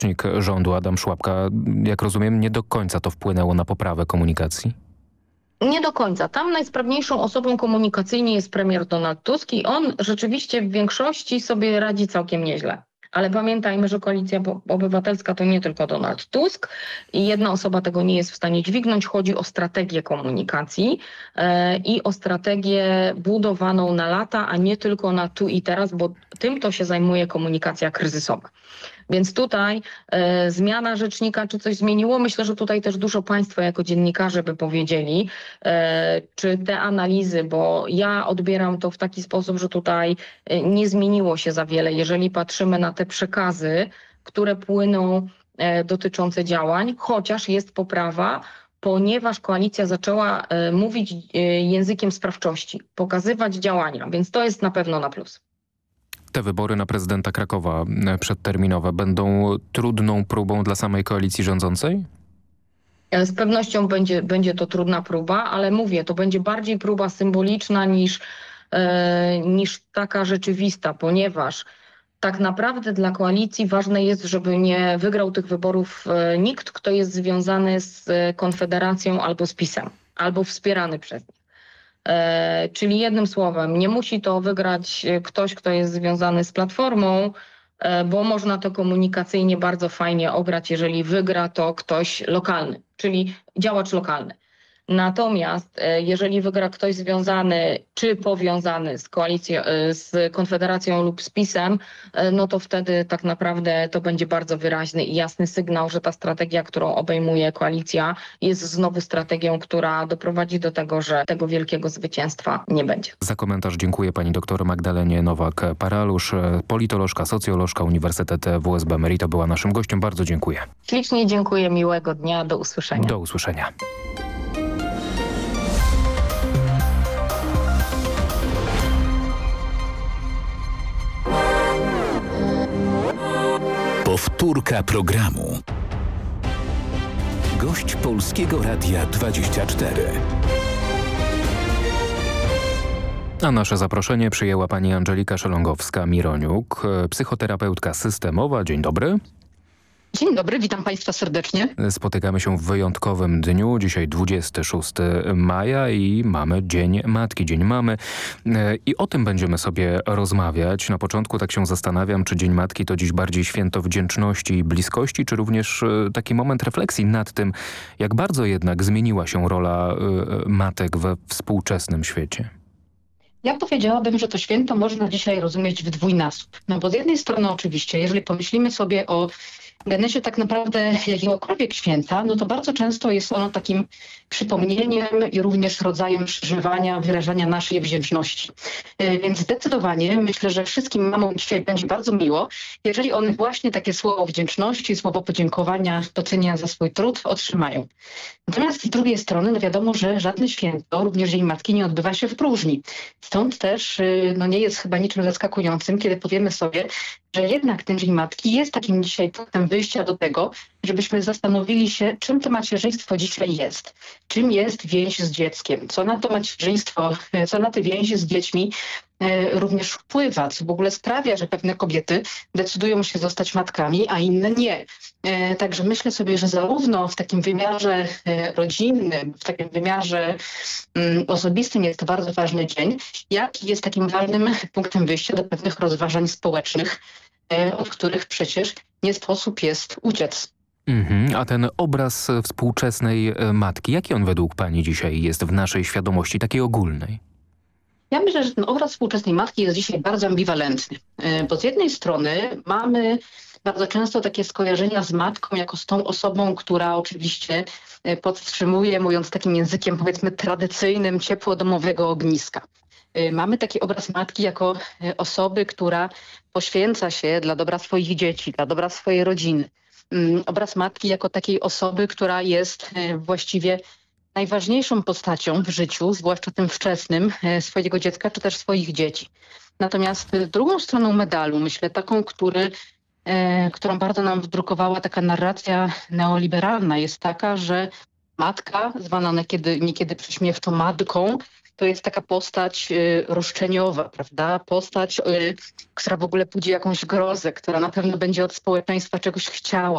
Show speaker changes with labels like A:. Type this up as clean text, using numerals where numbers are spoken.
A: Rzecznik rządu Adam Szłapka, jak rozumiem, nie do końca to wpłynęło na poprawę komunikacji?
B: Nie do końca. Tam najsprawniejszą osobą komunikacyjnie jest premier Donald Tusk i on rzeczywiście w większości sobie radzi całkiem nieźle. Ale pamiętajmy, że Koalicja Obywatelska to nie tylko Donald Tusk i jedna osoba tego nie jest w stanie dźwignąć. Chodzi o strategię komunikacji i o strategię budowaną na lata, a nie tylko na tu i teraz, bo tym to się zajmuje komunikacja kryzysowa. Więc tutaj zmiana rzecznika, czy coś zmieniło? Myślę, że tutaj też dużo państwo jako dziennikarze by powiedzieli, czy te analizy, bo ja odbieram to w taki sposób, że tutaj nie zmieniło się za wiele, jeżeli patrzymy na te przekazy, które płyną dotyczące działań, chociaż jest poprawa, ponieważ koalicja zaczęła mówić językiem sprawczości, pokazywać działania, więc to jest na pewno na plus.
A: Te wybory na prezydenta Krakowa przedterminowe będą trudną próbą dla samej koalicji rządzącej?
B: Z pewnością będzie to trudna próba, ale mówię, to będzie bardziej próba symboliczna niż taka rzeczywista, ponieważ tak naprawdę dla koalicji ważne jest, żeby nie wygrał tych wyborów nikt, kto jest związany z Konfederacją albo z PiS-em, albo wspierany przez nich. Czyli jednym słowem, nie musi to wygrać ktoś, kto jest związany z Platformą, bo można to komunikacyjnie bardzo fajnie ograć, jeżeli wygra to ktoś lokalny, czyli działacz lokalny. Natomiast jeżeli wygra ktoś związany czy powiązany z koalicją, z Konfederacją lub z PiS-em, no to wtedy tak naprawdę to będzie bardzo wyraźny i jasny sygnał, że ta strategia, którą obejmuje koalicja, jest znowu strategią, która doprowadzi do tego, że tego wielkiego zwycięstwa nie będzie.
A: Za komentarz dziękuję pani doktor Magdalenie Nowak-Paralusz, politolożka, socjolożka Uniwersytet WSB Merito była naszym gościem. Bardzo dziękuję.
B: Ślicznie dziękuję, miłego dnia, do usłyszenia.
A: Do usłyszenia.
C: Powtórka programu. Gość Polskiego Radia 24.
A: A nasze zaproszenie przyjęła pani Andżelika Szelongowska-Mironiuk, psychoterapeutka systemowa. Dzień dobry.
D: Dzień dobry, witam państwa serdecznie.
A: Spotykamy się w wyjątkowym dniu, dzisiaj 26 maja i mamy Dzień Matki, Dzień Mamy. I o tym będziemy sobie rozmawiać. Na początku tak się zastanawiam, czy Dzień Matki to dziś bardziej święto wdzięczności i bliskości, czy również taki moment refleksji nad tym, jak bardzo jednak zmieniła się rola matek we współczesnym świecie.
D: Ja powiedziałabym, że to święto można dzisiaj rozumieć w dwójnasób. No bo z jednej strony oczywiście, jeżeli pomyślimy sobie o genezie tak naprawdę jakiegokolwiek święta, no to bardzo często jest ono takim przypomnieniem i również rodzajem przeżywania, wyrażania naszej wdzięczności. Więc zdecydowanie myślę, że wszystkim mamom dzisiaj będzie bardzo miło, jeżeli one właśnie takie słowo wdzięczności, słowo podziękowania, docenienia za swój trud otrzymają. Natomiast z drugiej strony, no wiadomo, że żadne święto, również Dzień Matki, nie odbywa się w próżni. Stąd też no nie jest chyba niczym zaskakującym, kiedy powiemy sobie, że jednak ten Dzień Matki jest takim dzisiaj punktem wyjścia do tego, żebyśmy zastanowili się, czym to macierzyństwo dzisiaj jest. Czym jest więź z dzieckiem? Co na to macierzyństwo, co na te więzi z dziećmi również wpływa, co w ogóle sprawia, że pewne kobiety decydują się zostać matkami, a inne nie. Także myślę sobie, że zarówno w takim wymiarze rodzinnym, w takim wymiarze osobistym jest to bardzo ważny dzień, jak i jest takim ważnym punktem wyjścia do pewnych rozważań społecznych, od których przecież nie sposób jest uciec.
A: A ten obraz współczesnej matki, jaki on według pani dzisiaj jest w naszej świadomości, takiej ogólnej?
D: Ja myślę, że ten obraz współczesnej matki jest dzisiaj bardzo ambiwalentny, bo z jednej strony mamy bardzo często takie skojarzenia z matką jako z tą osobą, która oczywiście podtrzymuje, mówiąc takim językiem powiedzmy tradycyjnym, ciepło domowego ogniska. Mamy taki obraz matki jako osoby, która poświęca się dla dobra swoich dzieci, dla dobra swojej rodziny. Obraz matki jako takiej osoby, która jest właściwie najważniejszą postacią w życiu, zwłaszcza tym wczesnym, swojego dziecka czy też swoich dzieci. Natomiast drugą stroną medalu, myślę taką, którą bardzo nam wdrukowała taka narracja neoliberalna, jest taka, że matka, zwana niekiedy prześmiewczo matką, to jest taka postać roszczeniowa, prawda? Postać, która w ogóle budzi jakąś grozę, która na pewno będzie od społeczeństwa czegoś chciała.